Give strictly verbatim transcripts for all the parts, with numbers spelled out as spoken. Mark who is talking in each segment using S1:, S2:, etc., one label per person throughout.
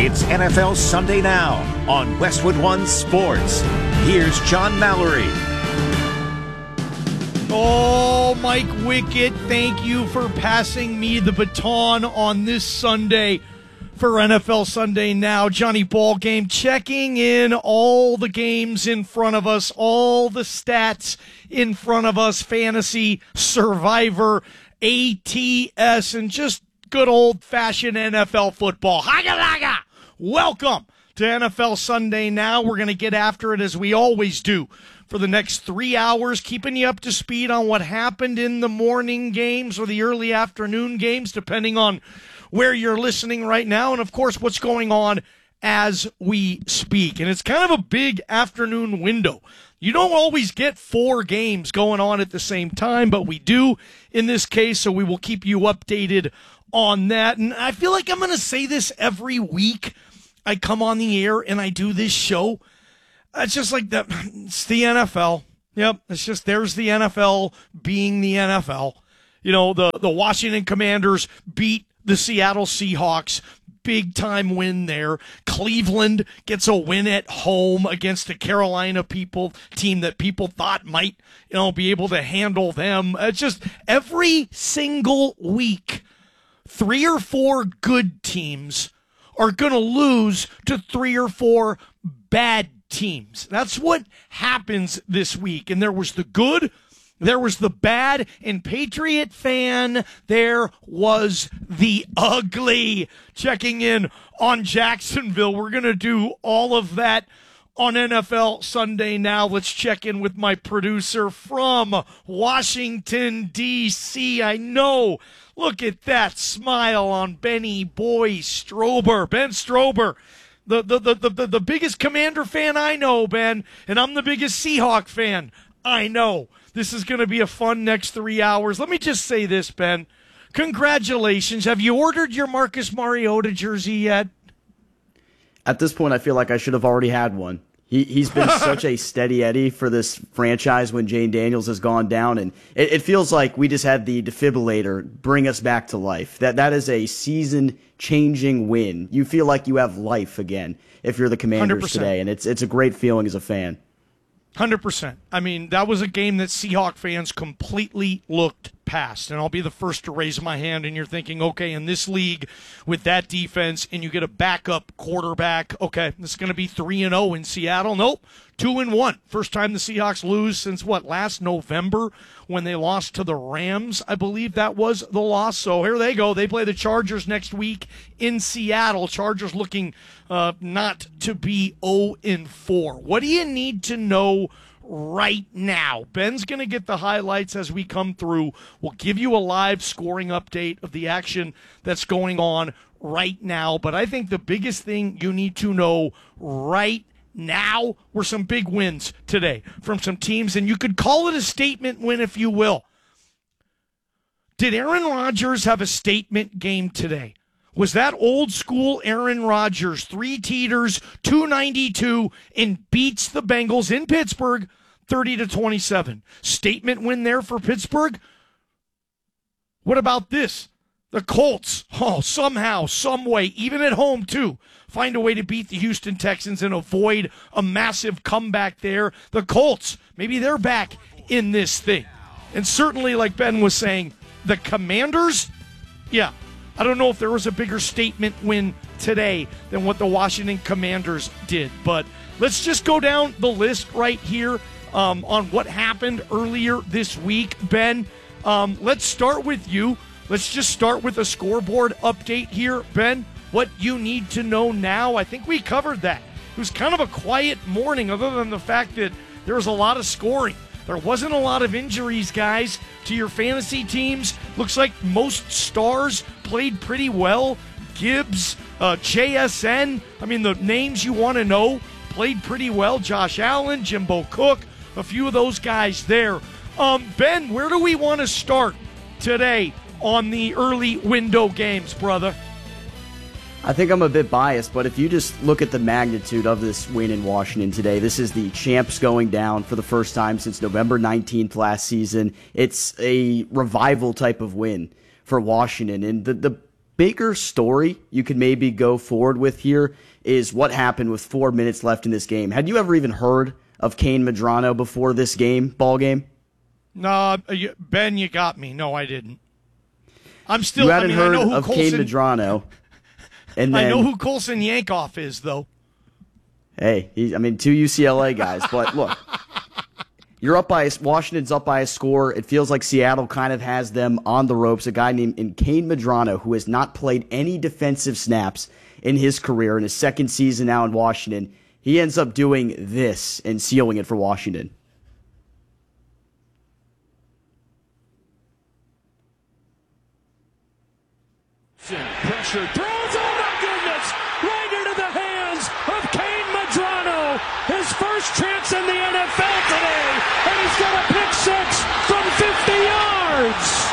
S1: It's N F L Sunday Now on Westwood One Sports. Here's John Mallory.
S2: Oh, Mike Wickett, thank you for passing me the baton on this Sunday for N F L Sunday Now. Johnny Ballgame checking in all the games in front of us, all the stats in front of us, fantasy, survivor, A T S, and just good old-fashioned N F L football. Haga-laga! Welcome to N F L Sunday Now. We're going to get after it as we always do for the next three hours, keeping you up to speed on what happened in the morning games or the early afternoon games, depending on where you're listening right now, and, of course, what's going on as we speak. And it's kind of a big afternoon window. You don't always get four games going on at the same time, but we do in this case, so we will keep you updated on that. And I feel like I'm going to say this every week I come on the air and I do this show. It's just like that. It's the N F L. Yep. It's just, there's the N F L being the N F L. You know, the, the Washington Commanders beat the Seattle Seahawks. Big time win there. Cleveland gets a win at home against the Carolina people team that people thought might, you know, be able to handle them. It's just every single week, three or four good teams are going to lose to three or four bad teams. That's what happens this week. And there was the good, there was the bad, and Patriot fan, there was the ugly. Checking in on Jacksonville. We're going to do all of that on N F L Sunday Now. Let's check in with my producer from Washington, D C. I know. Look at that smile on Benny Boy Strober. Ben Strober, the, the, the, the, the biggest Commander fan I know, Ben, and I'm the biggest Seahawk fan I know. This is going to be a fun next three hours. Let me just say this, Ben. Congratulations. Have you ordered your Marcus Mariota jersey yet?
S3: At this point, I feel like I should have already had one. He, he's been such a steady Eddie for this franchise when Jane Daniels has gone down, and it, it feels like we just had the defibrillator bring us back to life. That That is a season-changing win. You feel like you have life again if you're the Commanders
S2: one hundred percent
S3: today, and it's it's a great feeling as a fan.
S2: one hundred percent. I mean, that was a game that Seahawk fans completely looked past. And I'll be the first to raise my hand, and you're thinking, okay, in this league with that defense and you get a backup quarterback, okay, this is going to be three and oh in Seattle. Nope, two and one. First time the Seahawks lose since, what, last November when they lost to the Rams, I believe that was the loss. So here they go. They play the Chargers next week in Seattle. Chargers looking uh, not to be oh and four. What do you need to know right now? Ben's going to get the highlights as we come through. We'll give you a live scoring update of the action that's going on right now. But I think the biggest thing you need to know right now were some big wins today from some teams, and you could call it a statement win if you will. Did Aaron Rodgers have a statement game today? Was that old school Aaron Rodgers, three teeters, two ninety-two, and beats the Bengals in Pittsburgh thirty to twenty-seven? Statement win there for Pittsburgh? What about this? The Colts, oh, somehow, some way, even at home too, find a way to beat the Houston Texans and avoid a massive comeback there. The Colts, maybe they're back in this thing. And certainly, like Ben was saying, the Commanders, yeah, I don't know if there was a bigger statement win today than what the Washington Commanders did. But let's just go down the list right here um, on what happened earlier this week. Ben, um, let's start with you. Let's just start with a scoreboard update here. Ben, what you need to know now. I think we covered that. It was kind of a quiet morning other than the fact that there was a lot of scoring. There wasn't a lot of injuries, guys, to your fantasy teams. Looks like most stars played pretty well. Gibbs, uh, J S N, I mean, the names you want to know played pretty well. Josh Allen, Jimbo Cook, a few of those guys there. Um, Ben, where do we want to start today on the early window games, brother?
S3: I think I'm a bit biased, but if you just look at the magnitude of this win in Washington today, this is the champs going down for the first time since November nineteenth last season. It's a revival type of win for Washington. And the, the bigger story you could maybe go forward with here is what happened with four minutes left in this game. Had you ever even heard of Kane Medrano before this game, ball game?
S2: No, you, Ben, you got me. No, I didn't. I'm still.
S3: You hadn't
S2: I mean,
S3: heard
S2: I know who
S3: of
S2: Colson,
S3: Kane Medrano. And then,
S2: I know who Colson Yankoff is, though.
S3: Hey, he, I mean, two U C L A guys. But look, you're up by a, Washington's up by a score. It feels like Seattle kind of has them on the ropes. A guy named in Kane Medrano, who has not played any defensive snaps in his career in his second season now in Washington, he ends up doing this and sealing it for Washington.
S4: Pressure throws, oh my goodness, right into the hands of Kane Medrano. His first chance in the N F L today, and he's got a pick six from fifty yards.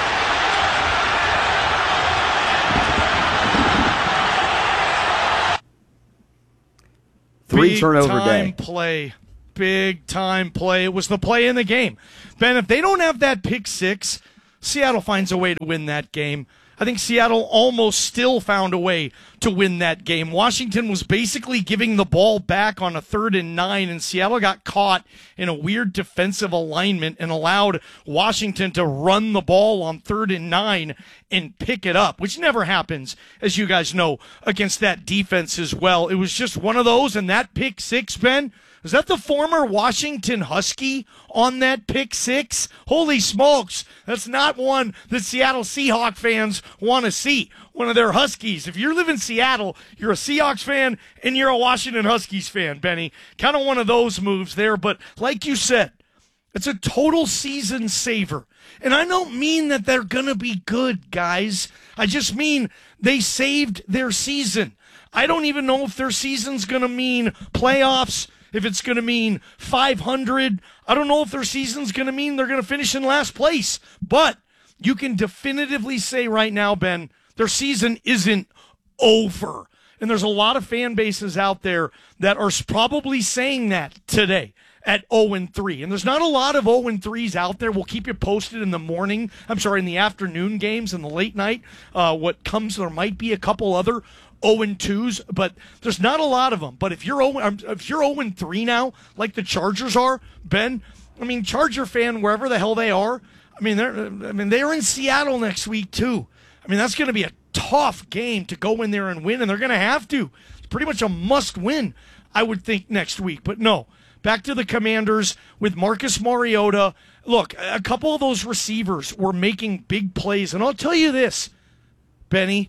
S3: Three
S2: Big
S3: turnover
S2: time
S3: day.
S2: play. Big time play. It was the play in the game. Ben, if they don't have that pick six, Seattle finds a way to win that game. I think Seattle almost still found a way to win that game. Washington was basically giving the ball back on a third and nine, and Seattle got caught in a weird defensive alignment and allowed Washington to run the ball on third and nine and pick it up, which never happens, as you guys know, against that defense as well. It was just one of those, and that pick six, Ben, was that the former Washington Husky on that pick six? Holy smokes. That's not one that Seattle Seahawks fans want to see. One of their Huskies. If you live in Seattle, you're a Seahawks fan and you're a Washington Huskies fan, Benny. Kind of one of those moves there. But like you said, it's a total season saver. And I don't mean that they're going to be good, guys. I just mean they saved their season. I don't even know if their season's going to mean playoffs, if it's going to mean five hundred. I don't know if their season's going to mean they're going to finish in last place. But you can definitively say right now, Ben, their season isn't over. And there's a lot of fan bases out there that are probably saying that today at oh and three. And there's not a lot of oh and threes out there. We'll keep you posted in the morning. I'm sorry, in the afternoon games and the late night. Uh, what comes, there might be a couple other oh and twos, but there's not a lot of them. But if you're oh, if you're oh and three now, like the Chargers are, Ben, I mean, Charger fan, wherever the hell they are, I mean, they're I mean they're in Seattle next week too. I mean, that's going to be a tough game to go in there and win, and they're going to have to. It's pretty much a must-win, I would think, next week. But no, back to the Commanders with Marcus Mariota. Look, a couple of those receivers were making big plays, and I'll tell you this, Benny,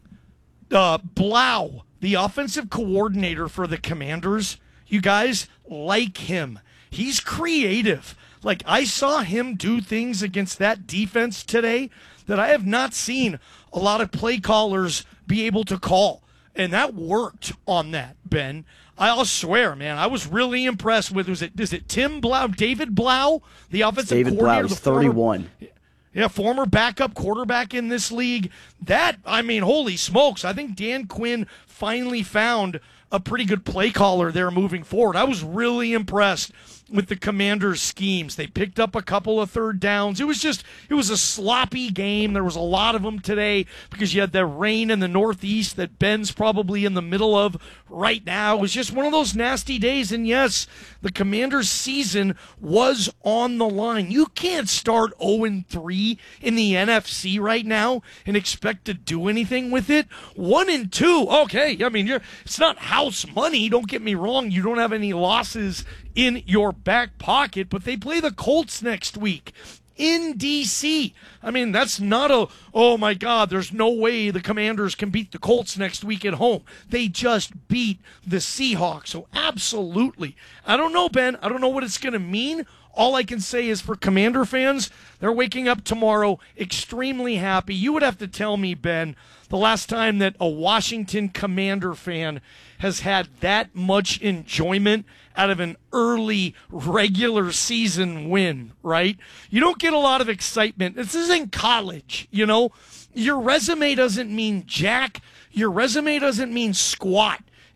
S2: uh, Blau, the offensive coordinator for the Commanders, you guys like him. He's creative. Like, I saw him do things against that defense today that I have not seen a lot of play callers be able to call. And that worked on that, Ben. I'll swear, man, I was really impressed with, was it, is it Tim Blau, David Blau, the offensive
S3: David
S2: coordinator?
S3: Blau is
S2: former,
S3: thirty-one.
S2: Yeah, former backup quarterback in this league. That, I mean, holy smokes. I think Dan Quinn finally found a pretty good play caller there moving forward. I was really impressed with the Commanders' schemes. They picked up a couple of third downs. It was just, it was a sloppy game. There was a lot of them today because you had the rain in the Northeast that Ben's probably in the middle of right now. It was just one of those nasty days. And yes, the Commanders' season was on the line. You can't start oh and three in the N F C right now and expect to do anything with it. one and two, okay. I mean, you're, it's not house money. Don't get me wrong. You don't have any losses in your back pocket, but they play the Colts next week in D C. I mean, that's not a, oh my God, there's no way the Commanders can beat the Colts next week at home. They just beat the Seahawks. So absolutely. I don't know, Ben. I don't know what it's going to mean. All I can say is for Commander fans, they're waking up tomorrow extremely happy. You would have to tell me, Ben, the last time that a Washington Commander fan has had that much enjoyment out of an early regular season win, right? You don't get a lot of excitement. This isn't college, you know? Your resume doesn't mean jack. Your resume doesn't mean squat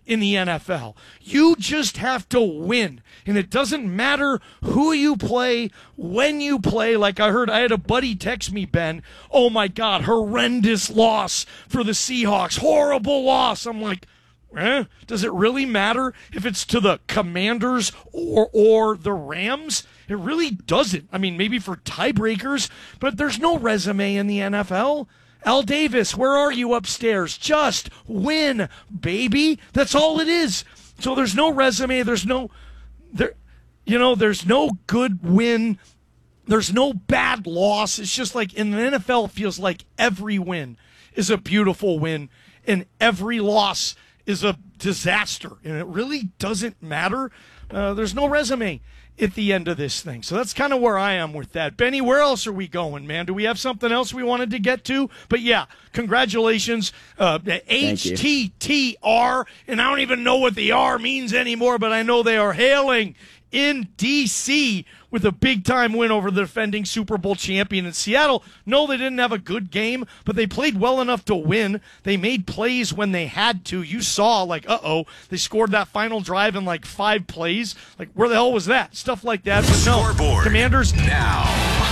S2: in the N F L. You just have to win. And it doesn't matter who you play, when you play. Like I heard, I had a buddy text me, Ben, oh my God, horrendous loss for the Seahawks. Horrible loss. I'm like, eh, does it really matter if it's to the Commanders or or the Rams? It really doesn't. I mean, maybe for tiebreakers, but there's no resume in the N F L. Al Davis, where are you upstairs? Just win, baby. That's all it is. So there's no resume. There's no, there, you know, there's no good win. There's no bad loss. It's just like in the N F L, it feels like every win is a beautiful win, and every loss is a disaster. And it really doesn't matter. Uh, there's no resume at the end of this thing. So that's kind of where I am with that. Benny, where else are we going, man? Do we have something else we wanted to get to? But yeah, congratulations. Uh, H T T R, and I don't even know what the R means anymore, but I know they are hailing in D C with a big-time win over the defending Super Bowl champion in Seattle. No, they didn't have a good game, but they played well enough to win. They made plays when they had to. You saw, like, uh-oh, they scored that final drive in, like, five plays. Like, where the hell was that? Stuff like that. But no,
S1: Scoreboard
S2: Commanders
S1: now.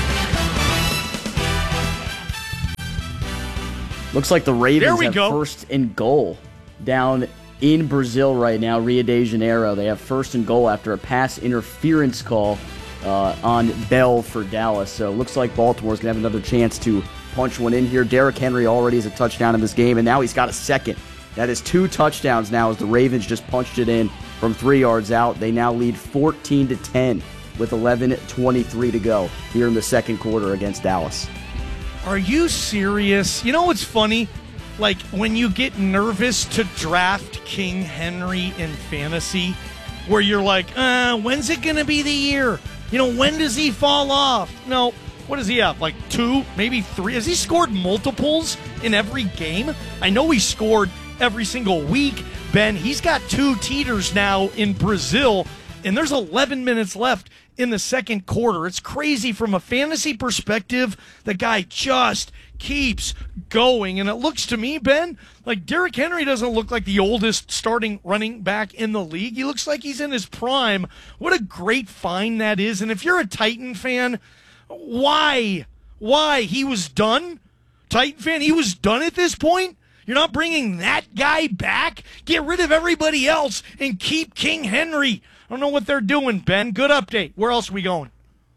S3: Looks like the Ravens
S2: There we
S3: have
S2: go.
S3: first and goal down in Brazil right now, Rio de Janeiro. They have first and goal after a pass interference call uh, on Bell for Dallas. So it looks like Baltimore's going to have another chance to punch one in here. Derrick Henry already has a touchdown in this game, and now he's got a second. That is two touchdowns now as the Ravens just punched it in from three yards out. They now lead fourteen to ten with eleven twenty-three to go here in the second quarter against Dallas.
S2: Are you serious? You know what's funny? Like, when you get nervous to draft King Henry in fantasy, where you're like, uh, when's it going to be the year? You know, when does he fall off? No, what does he have? Like two, maybe three? Has he scored multiples in every game? I know he scored every single week. Ben, he's got two teeters now in Brazil, and there's eleven minutes left in the second quarter. It's crazy from a fantasy perspective. The guy just keeps going, and it looks to me, Ben, like Derrick Henry doesn't look like the oldest starting running back in the league. He looks like he's in his prime. What a great find that is. And if you're a Titan fan, why? Why? He was done? Titan fan, he was done at this point? You're not bringing that guy back? Get rid of everybody else and keep King Henry. I don't know what they're doing, Ben. Good update. Where else are we going?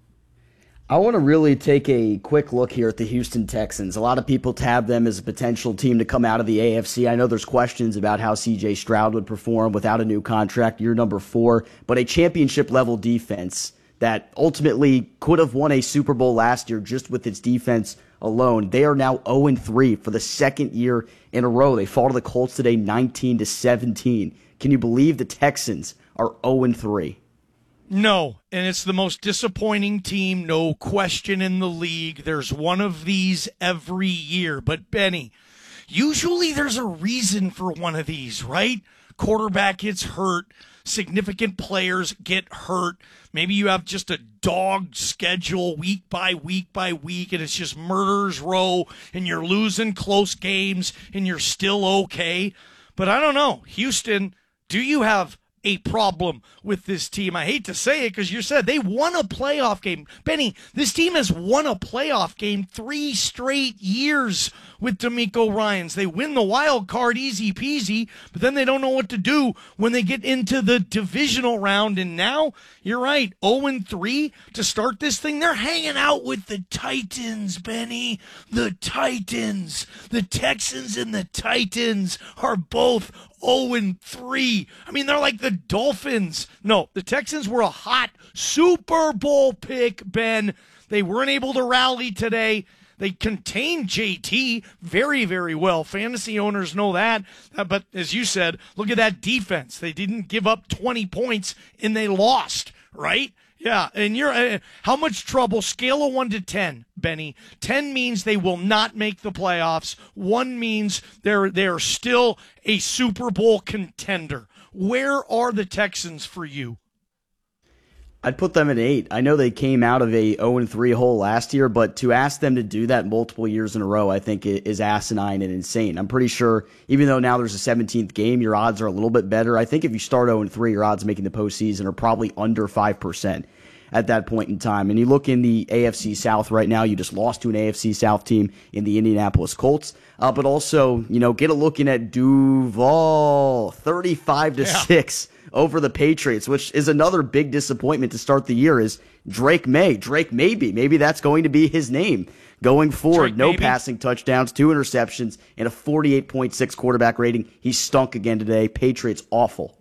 S3: I want to really take a quick look here at the Houston Texans. A lot of people tab them as a potential team to come out of the A F C. I know there's questions about how C J Stroud would perform without a new contract, year number four, but a championship-level defense that ultimately could have won a Super Bowl last year just with its defense alone. They are now oh and three for the second year in a row. They fall to the Colts today nineteen to seventeen. Can you believe the Texans are oh and three?
S2: No, and it's the most disappointing team, no question, in the league. There's one of these every year. But, Benny, usually there's a reason for one of these, right? Quarterback gets hurt, significant players get hurt. Maybe you have just a dog schedule week by week by week, and it's just murderer's row, and you're losing close games, and you're still okay. But I don't know. Houston, do you have a problem with this team? I hate to say it because you said they won a playoff game. Benny, this team has won a playoff game three straight years with DeMeco Ryans. They win the wild card easy peasy, but then they don't know what to do when they get into the divisional round. And now, you're right, oh and three to start this thing. They're hanging out with the Titans, Benny. The Titans. The Texans and the Titans are both oh and three. I mean, they're like the Dolphins. No, the Texans were a hot Super Bowl pick, Ben. They weren't able to rally today. They contained J T very, very well. Fantasy owners know that. Uh, but as you said, look at that defense. They didn't give up twenty points, and they lost, right? Yeah, and you're uh, how much trouble? Scale of one to ten, Benny. Ten means they will not make the playoffs. One means they're they're still a Super Bowl contender. Where are the Texans for you?
S3: I'd put them at eight. I know they came out of a oh and three hole last year, but to ask them to do that multiple years in a row, I think is asinine and insane. I'm pretty sure, even though now there's a seventeenth game, your odds are a little bit better. I think if you start oh and three, your odds making the postseason are probably under five percent at that point in time. And you look in the A F C South right now, you just lost to an A F C South team in the Indianapolis Colts. Uh, but also, you know, get a look in at Duval, thirty-five to six. Over the Patriots, which is another big disappointment to start the year, is Drake May. Drake Maybe. Maybe that's going to be his name going forward. Drake no maybe. Passing touchdowns, two interceptions, and a forty-eight point six quarterback rating. He stunk again today. Patriots awful.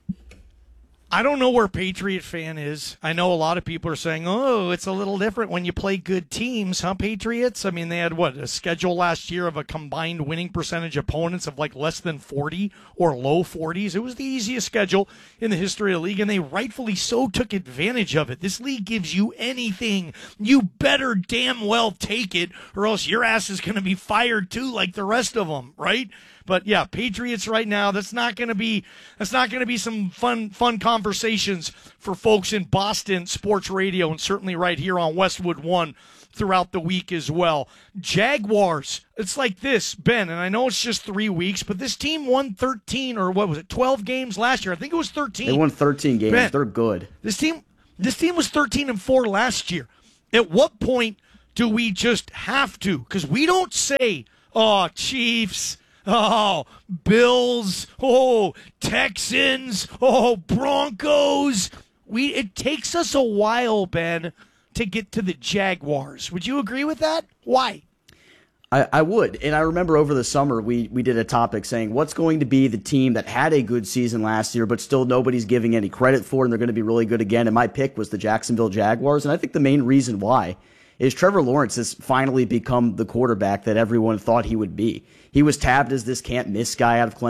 S2: I don't know where Patriot fan is. I know a lot of people are saying, oh, it's a little different when you play good teams, huh, Patriots? I mean, they had, what, a schedule last year of a combined winning percentage opponents of like less than forty or low forties. It was the easiest schedule in the history of the league, and they rightfully so took advantage of it. This league gives you anything. You better damn well take it, or else your ass is going to be fired too like the rest of them, right? But yeah, Patriots right now, that's not going to be that's not going to be some fun fun conversations for folks in Boston sports radio, and certainly right here on Westwood One throughout the week as well. Jaguars, it's like this, Ben, and I know it's just three weeks, but this team won thirteen, or what was it, twelve games last year. I think it was thirteen.
S3: They won thirteen games. Ben, they're good.
S2: This team this team was thirteen and four last year. At what point do we just have to? Because we don't say, oh, Chiefs, oh, Bills, oh, Texans, oh, Broncos. We It takes us a while, Ben, to get to the Jaguars. Would you agree with that? Why?
S3: I, I would. And I remember over the summer, we, we did a topic saying what's going to be the team that had a good season last year, but still nobody's giving any credit for, and they're going to be really good again. And my pick was the Jacksonville Jaguars. And I think the main reason why is Trevor Lawrence has finally become the quarterback that everyone thought he would be. He was tabbed as this can't-miss guy out of Clemson.